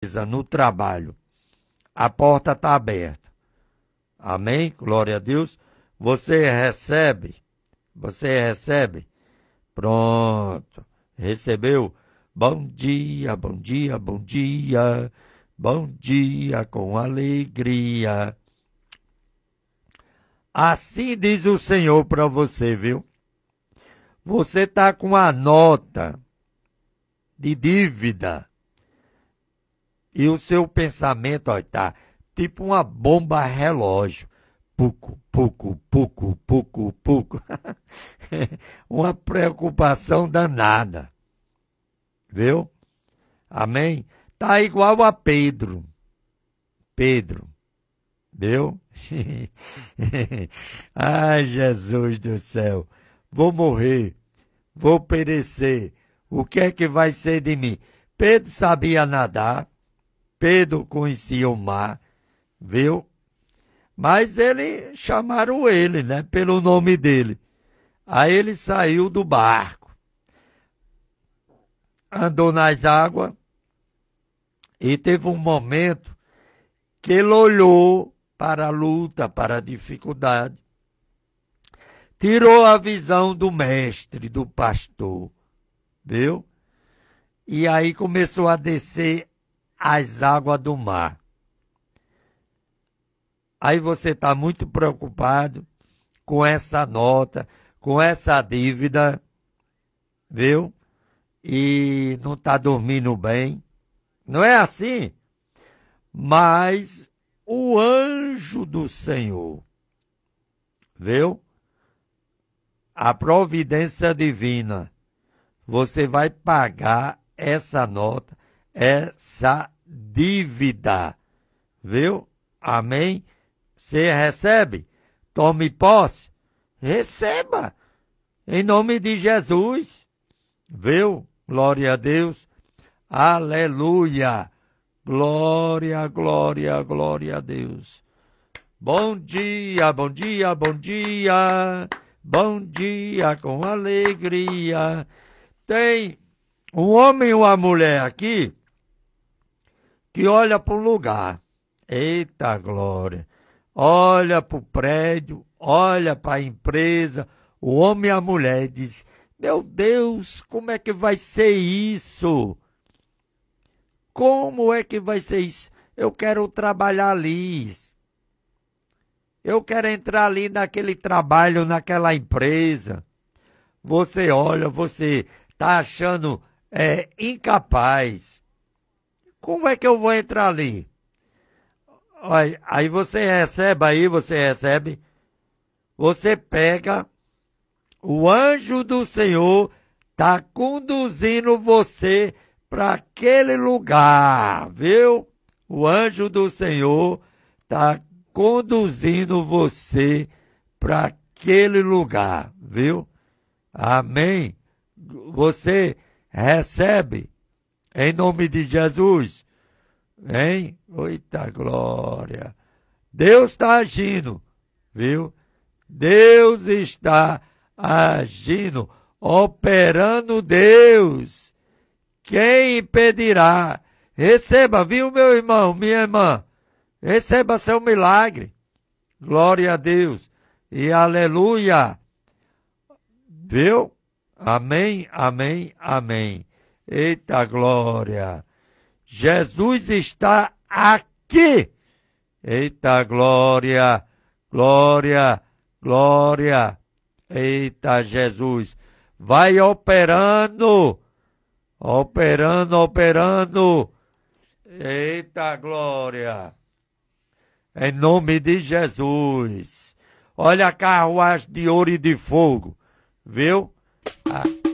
empresa, no trabalho, a porta está aberta. Amém? Glória a Deus. Você recebe. Pronto. Recebeu. Bom dia, bom dia, bom dia. Bom dia com alegria. Assim diz o Senhor para você, viu? Você está com a nota de dívida. E o seu pensamento está tipo uma bomba relógio. Puco, puco, puco, puco, puco. Uma preocupação danada. Viu? Amém? Tá igual a Pedro. Viu? Ai, Jesus do céu. Vou morrer. Vou perecer. O que é que vai ser de mim? Pedro sabia nadar. Pedro conhecia o mar. Viu? Mas chamaram ele, né? Pelo nome dele. Aí ele saiu do barco. Andou nas águas. E teve um momento que ele olhou para a luta, para a dificuldade. Tirou a visão do mestre, do pastor. Viu? E aí começou a descer as águas do mar. Aí você está muito preocupado com essa nota, com essa dívida, viu? E não está dormindo bem. Não é assim? Mas o anjo do Senhor, viu? A providência divina. Você vai pagar essa nota, essa dívida, viu? Amém? Você recebe? Tome posse? Receba! Em nome de Jesus. Viu? Glória a Deus. Aleluia! Glória, glória, glória a Deus. Bom dia, bom dia, bom dia. Bom dia com alegria. Tem um homem e uma mulher aqui que olha para o lugar. Eita glória! Olha para o prédio, olha para a empresa, o homem e a mulher diz: meu Deus, como é que vai ser isso? Como é que vai ser isso? Eu quero trabalhar ali. Eu quero entrar ali naquele trabalho, naquela empresa. Você olha, você está achando incapaz. Como é que eu vou entrar ali? Aí você recebe, você pega, o anjo do Senhor está conduzindo você para aquele lugar, viu? O anjo do Senhor está conduzindo você para aquele lugar, viu? Amém? Você recebe em nome de Jesus. Hein? Eita glória! Deus está agindo, viu? Deus está agindo, operando Deus. Quem impedirá? Receba, viu, meu irmão, minha irmã? Receba seu milagre. Glória a Deus. E aleluia. Viu? Amém, amém, amém. Eita glória. Jesus está aqui. Eita glória, glória, glória. Eita Jesus. Vai operando. Operando, operando. Eita glória. Em nome de Jesus. Olha a carruagem de ouro e de fogo. Viu?